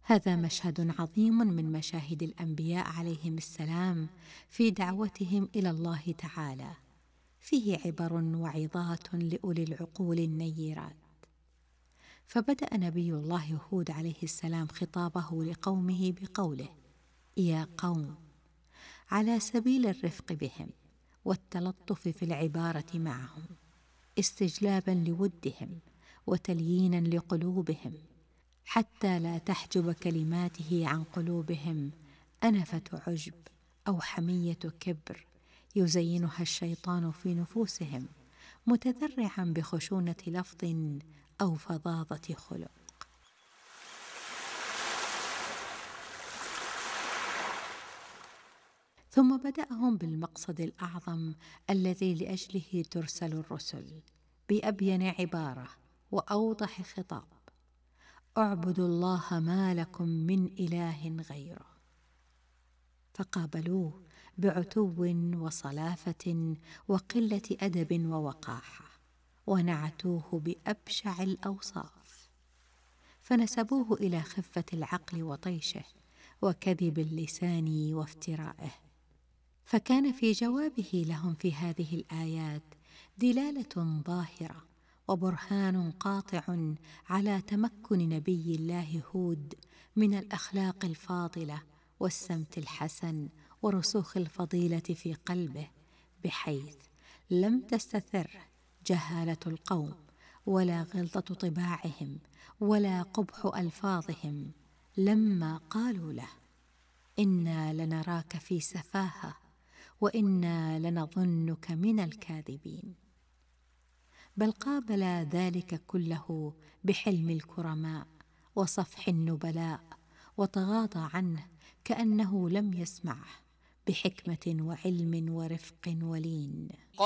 هذا مشهد عظيم من مشاهد الأنبياء عليهم السلام في دعوتهم إلى الله تعالى، فيه عبر وعظات لأولي العقول النيرات. فبدأ نبي الله هود عليه السلام خطابه لقومه بقوله: يا قوم، على سبيل الرفق بهم والتلطف في العبارة معهم، استجلابا لودهم وتليينا لقلوبهم، حتى لا تحجب كلماته عن قلوبهم أنفة عجب أو حمية كبر يزينها الشيطان في نفوسهم، متذرعا بخشونة لفظ أو فظاظة خلق. ثم بدأهم بالمقصد الأعظم الذي لأجله ترسل الرسل بأبين عبارة وأوضح خطاب: اعبدوا الله ما لكم من إله غيره. فقابلوه بعتو وصلافة وقلة أدب ووقاحة، ونعتوه بأبشع الأوصاف، فنسبوه إلى خفة العقل وطيشه وكذب اللسان وافترائه. فكان في جوابه لهم في هذه الآيات دلالة ظاهرة وبرهان قاطع على تمكن نبي الله هود من الأخلاق الفاضلة والسمت الحسن ورسوخ الفضيلة في قلبه، بحيث لم تستثر جهالة القوم ولا غلظة طباعهم ولا قبح ألفاظهم لما قالوا له: إنا لنراك في سفاهة وإنا لنظنك من الكاذبين. بل قابل ذلك كله بحلم الكرماء وصفح النبلاء، وتغاضى عنه كأنه لم يسمعه، بحكمة وعلم ورفق ولين.